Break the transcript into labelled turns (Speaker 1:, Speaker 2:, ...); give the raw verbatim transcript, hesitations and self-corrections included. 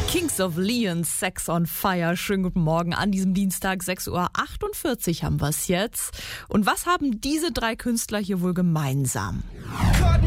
Speaker 1: Kings of Leon, Sex on Fire. Schönen guten Morgen an diesem Dienstag, sechs Uhr achtundvierzig haben wir es jetzt. Und was haben diese drei Künstler hier wohl gemeinsam?